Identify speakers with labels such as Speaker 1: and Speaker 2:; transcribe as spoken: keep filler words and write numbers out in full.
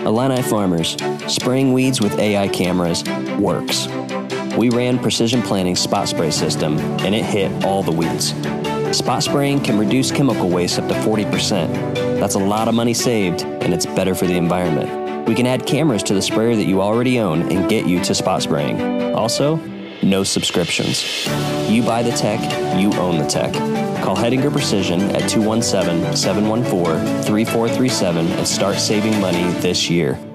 Speaker 1: Illini farmers, spraying weeds with A I cameras works. We ran Precision Plantings spot spray system, and it hit all the weeds. Spot spraying can reduce chemical waste up to forty percent. That's a lot of money saved, and it's better for the environment. We can add cameras to the sprayer that you already own and get you to spot spraying. Also, no subscriptions. You buy the tech, you own the tech. Call Hettinger Precision at two one seven, seven one four, three four three seven and start saving money this year.